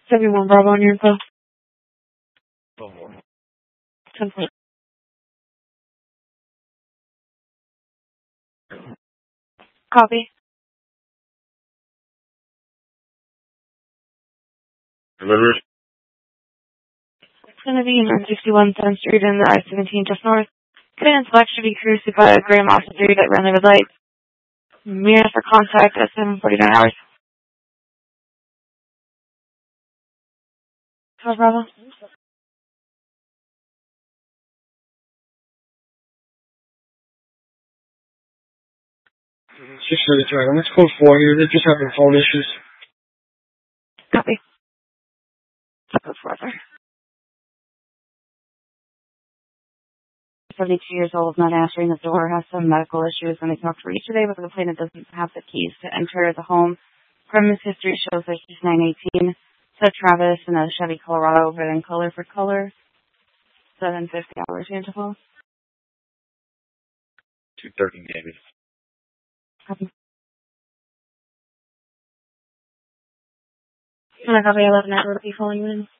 71 Bravo on your info. 10-4. Copy. Delivered. It's going to be 961 7th Street in the I-17 just north. Command select should be cruised by a gray Mazda 3 that ran the red lights. Mirror for contact at 7:49 hours. How's Bravo? 6:30 Dragon. Let's code 4 here. They're just having phone issues. Copy. Go further. 72 years old, not answering the door, has some medical issues, and they talked to reach today, but the complainant doesn't have the keys to enter the home. Premise history shows that he's 918. So Travis in a Chevy Colorado, red and color for color. 750 hours interval. 2:30 maybe. Copy. And I copy 11 at will be calling you in.